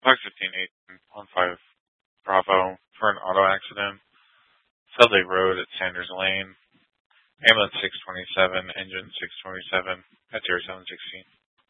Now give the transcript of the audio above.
Block 15 Bravo for an auto accident. Sudley Road at Sanders Lane. Ambulance 627, engine 627 at 0716.